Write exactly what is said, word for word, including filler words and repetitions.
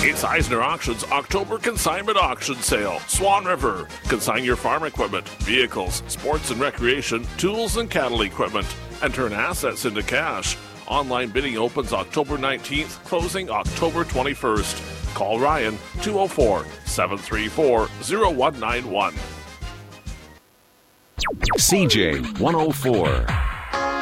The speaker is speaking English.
It's Eisner Auctions October Consignment Auction Sale. Swan River. Consign your farm equipment, vehicles, sports and recreation, tools and cattle equipment, and turn assets into cash. Online bidding opens October nineteenth, closing October twenty-first. Call Ryan two oh four, seven three four, oh one nine one. C J one oh four.